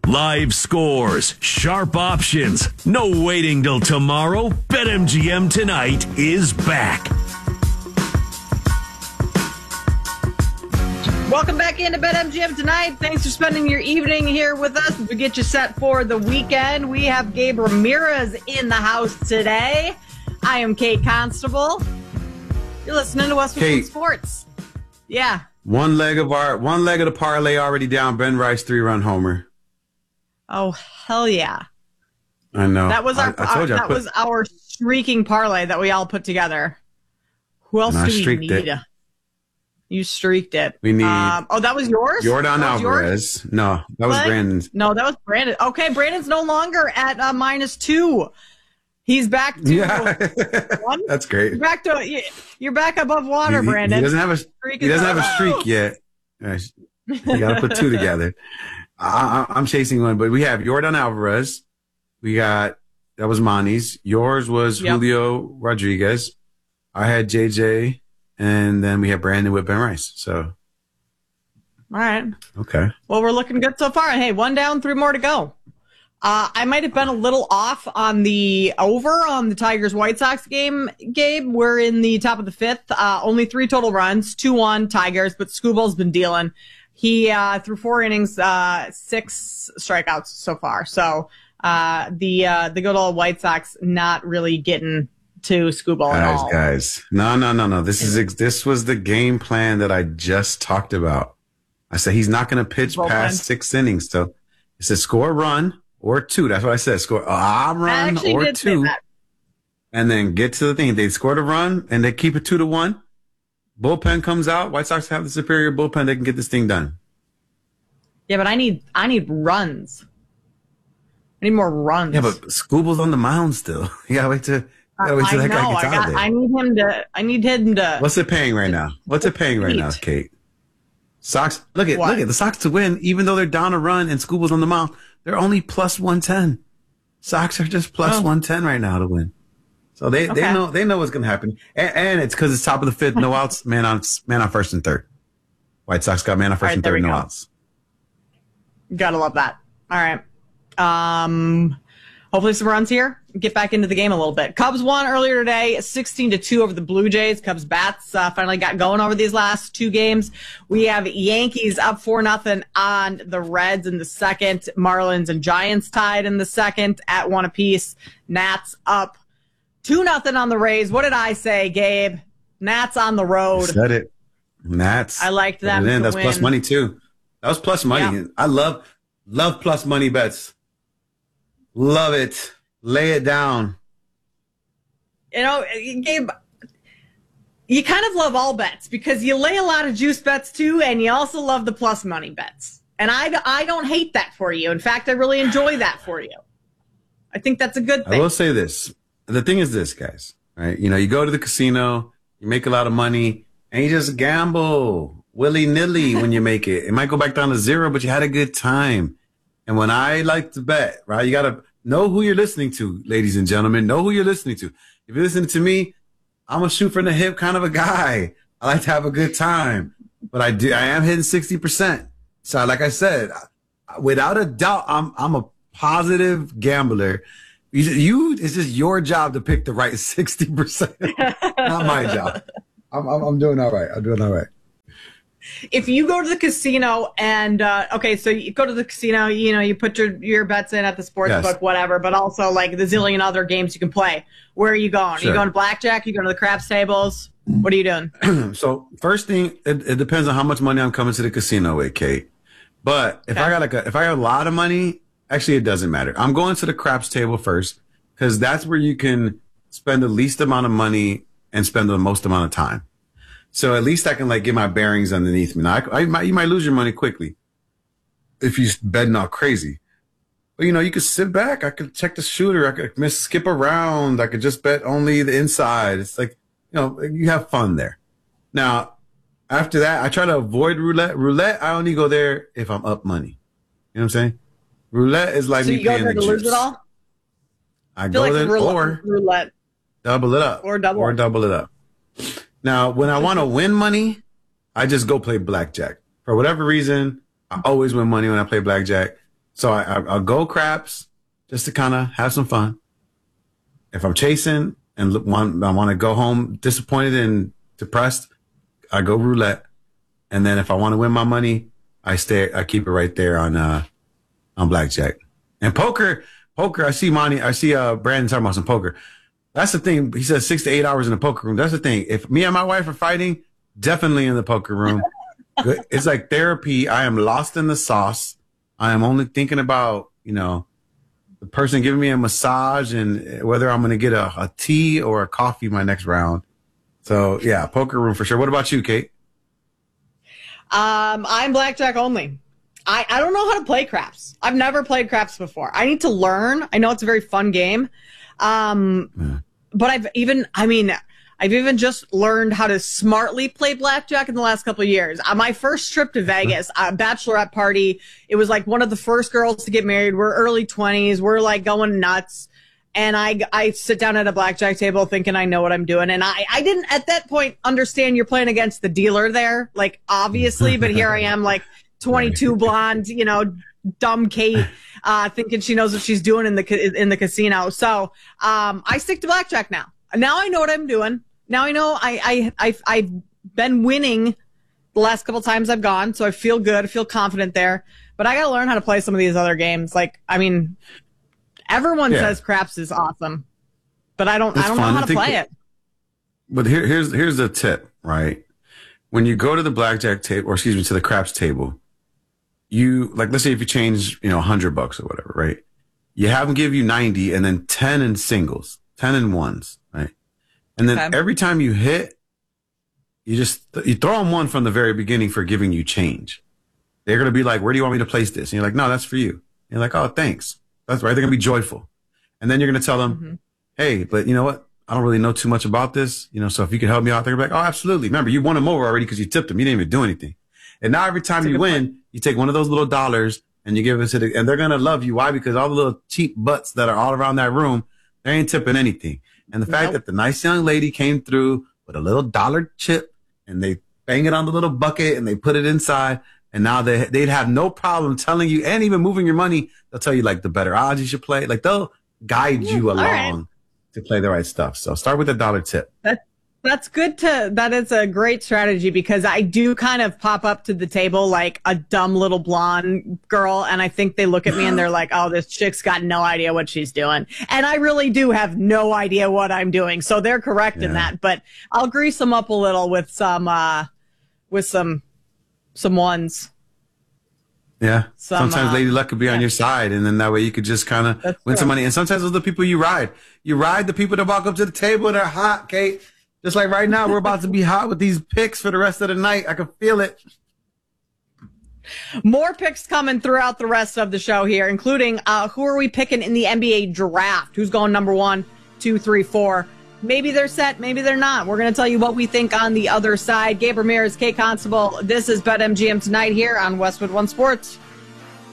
Live scores, sharp options, no waiting till tomorrow. BetMGM Tonight is back. Welcome back into BetMGM Tonight. Thanks for spending your evening here with us as we get you set for the weekend. We have Gabe Ramirez in the house today. I am Kate Constable. You're listening to West Virginia Sports. Yeah. One leg of the parlay already down. Ben Rice 3-run homer. Oh, hell yeah. I know. That was our streaking parlay that we all put together. Who else do we need? You streaked it. We need. That was yours? Jordan Alvarez. Yours? No, that was Brandon's. No, that was Brandon. Okay, Brandon's no longer at -2. He's back to 1. That's great. You're back above water, Brandon. He doesn't have a streak yet. You got to put 2 together. I'm chasing one, but we have Jordan Alvarez. That was Monty's. Yours was Julio Rodriguez. I had JJ, and then we have Brandon with Ben Rice. So, all right. Okay. Well, we're looking good so far. Hey, 1 down, 3 more to go. I might have been a little off on the over on the Tigers-White Sox game, Gabe. We're in the top of the 5th. Only 3 total runs, 2-1 Tigers, but Scooble's been dealing. He threw 4 innings, 6 strikeouts so far. So the good old White Sox not really getting to Scooble at all. Guys, no. This was the game plan that I just talked about. I said he's not going to pitch past 6 innings. So it said score a run or 2. That's what I said. Score a run or 2, and then get to the thing. They scored a run and they keep it 2-1. Bullpen comes out. White Sox have the superior bullpen. They can get this thing done. Yeah, but I need runs. I need more runs. Yeah, but Scooble's on the mound still. You gotta wait till that guy gets out of there. I need him to. What's it paying right now? What's it paying right now, Kate? Sox. Look at the Sox to win, even though they're down a run and Scooble's on the mound. They're only plus 110. Sox are just plus 110 right now to win. So they know what's gonna happen, and it's because it's top of the 5th, no outs, man on first and third. White Sox got man on first and third, no outs. Gotta love that. All right, hopefully some runs here. Get back into the game a little bit. Cubs won earlier today, 16-2 over the Blue Jays. Cubs bats finally got going over these last 2 games. We have Yankees up 4-0 on the Reds in the second. Marlins and Giants tied in the second at 1 apiece. Nats up 2-0 on the Rays. What did I say, Gabe? Nats on the road. You said it. Nats. I liked them. That's plus money too. That was plus money. Yeah. I love plus money bets. Love it. Lay it down. You know, Gabe, you kind of love all bets because you lay a lot of juice bets too, and you also love the plus money bets. And I don't hate that for you. In fact, I really enjoy that for you. I think that's a good thing. I will say this. The thing is this, guys, right? You know, you go to the casino, you make a lot of money, and you just gamble willy-nilly when you make it. It might go back down to 0, but you had a good time. And when I like to bet, right, you got to know who you're listening to, ladies and gentlemen. Know who you're listening to. If you're listening to me, I'm a shoot from the hip kind of a guy. I like to have a good time. But I am hitting 60%. So like I said, without a doubt, I'm a positive gambler. It's just your job to pick the right 60%. Not my job. I'm doing all right. I'm doing all right. If you go to the casino and, so you go to the casino, you know, you put your bets in at the sports book, whatever, but also like the zillion other games you can play. Where are you going? Sure. Are you going to blackjack? Are you going to the craps tables? What are you doing? So first thing, it depends on how much money I'm coming to the casino with, Kate. But if I got if I got a lot of money, actually, it doesn't matter. I'm going to the craps table first because that's where you can spend the least amount of money and spend the most amount of time. So at least I can like get my bearings underneath me. Now, you might lose your money quickly if you're betting all crazy. But, you know, you could sit back. I could check the shooter. I could skip around. I could just bet only the inside. It's like, you know, you have fun there. Now, after that, I try to avoid roulette. Roulette, I only go there if I'm up money. You know what I'm saying? Roulette is like me paying the chips. So you go there to lose it all? I go there or roulette. Double it up. Or double it up. Now, when I want to win money, I just go play blackjack. For whatever reason, I always win money when I play blackjack. So I'll go craps just to kind of have some fun. If I'm chasing and I want to go home disappointed and depressed, I go roulette. And then if I want to win my money, I keep it right there on blackjack. And poker, I see Brandon talking about some poker. That's the thing. He says 6 to 8 hours in the poker room. That's the thing. If me and my wife are fighting, definitely in the poker room. It's like therapy. I am lost in the sauce. I am only thinking about, the person giving me a massage and whether I'm going to get a tea or a coffee my next round. So yeah, poker room for sure. What about you, Kate? I'm blackjack only. I don't know how to play craps. I've never played craps before. I need to learn. I know it's a very fun game. But I've even just learned how to smartly play blackjack in the last couple of years. My first trip to Vegas, a bachelorette party, it was like one of the first girls to get married. We're early 20s. We're like going nuts. And I sit down at a blackjack table thinking I know what I'm doing. And I didn't at that point understand you're playing against the dealer there, like obviously, but here I am like 22 blonde, dumb Kate, thinking she knows what she's doing in the casino. So, I stick to blackjack now. Now I know what I'm doing. Now I know I've been winning the last couple times I've gone. So I feel good. I feel confident there, but I got to learn how to play some of these other games. Everyone says craps is awesome, but I don't know how to play it. But here's the tip, right? When you go to the blackjack table, to the craps table, let's say if you change, $100 or whatever, right? You have them give you 90 and then 10 in singles, 10 in ones, right? And then every time you hit, you throw them one from the very beginning for giving you change. They're going to be like, where do you want me to place this? And you're like, no, that's for you. And you're like, oh, thanks. That's right. They're going to be joyful. And then you're going to tell them, hey, but you know what? I don't really know too much about this. So if you could help me out, they're going to be like, oh, absolutely. Remember, you won them over already because you tipped them. You didn't even do anything. And now every time you win, you take one of those little dollars and you give it to and they're going to love you. Why? Because all the little cheap butts that are all around that room, they ain't tipping anything. And the fact that the nice young lady came through with a little dollar chip and they bang it on the little bucket and they put it inside. And now they'd have no problem telling you and even moving your money. They'll tell you the better odds you should play. They'll guide you along to play the right stuff. So start with a dollar tip. That's good that is a great strategy because I do kind of pop up to the table like a dumb little blonde girl. And I think they look at me and they're like, oh, this chick's got no idea what she's doing. And I really do have no idea what I'm doing. So they're correct in that, but I'll grease them up a little with some ones. Yeah. Sometimes Lady Luck could be on your side, and then that way you could just kind of win some money. And sometimes those are the people you ride. You ride the people that walk up to the table and they're hot, Kate. Just like right now, we're about to be hot with these picks for the rest of the night. I can feel it. More picks coming throughout the rest of the show here, including who are we picking in the NBA draft? Who's going number 1, 2, 3, 4? Maybe they're set, maybe they're not. We're going to tell you what we think on the other side. Gabe Ramirez, Kate Constable. This is BetMGM Tonight here on Westwood One Sports.